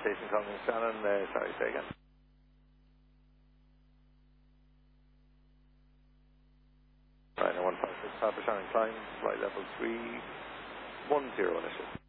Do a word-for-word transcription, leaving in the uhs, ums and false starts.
station calling Shannon. Uh, sorry, say again. Right, now one five six, Papa Shannon climb, flight level three one zero initial.